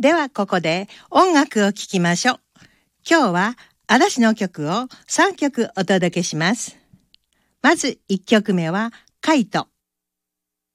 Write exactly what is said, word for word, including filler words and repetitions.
ではここで音楽を聴きましょう。今日は嵐の曲をさんきょくお届けします。まずいっきょくめはカイト。